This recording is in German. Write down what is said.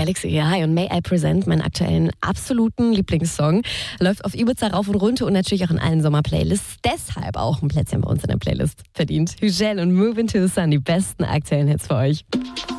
Alexi Hi und May I Present, meinen aktuellen absoluten Lieblingssong. Läuft auf Ibiza rauf und runter und natürlich auch in allen Sommerplaylists. Deshalb auch ein Plätzchen bei uns in der Playlist verdient. Hügel und Move Into the Sun, die besten aktuellen Hits für euch.